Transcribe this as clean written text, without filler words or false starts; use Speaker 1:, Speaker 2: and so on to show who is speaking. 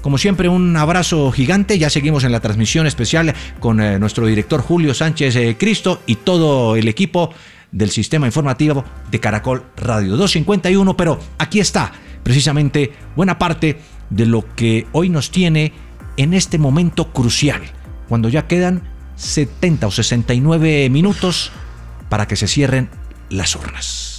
Speaker 1: Como siempre, un abrazo gigante. Ya seguimos en la transmisión especial con nuestro director Julio Sánchez Cristo y todo el equipo del sistema informativo de Caracol Radio 251. Pero aquí está precisamente buena parte de lo que hoy nos tiene en este momento crucial, cuando ya quedan 70 o 69 minutos para que se cierren las urnas.